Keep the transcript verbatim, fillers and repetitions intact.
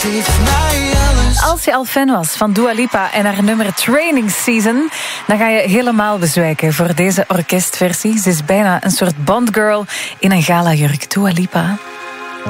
Als je al fan was van Dua Lipa en haar nummer Training Season, dan ga je helemaal bezwijken voor deze orkestversie. Ze is bijna een soort Bond girl in een galajurk. Dua Lipa.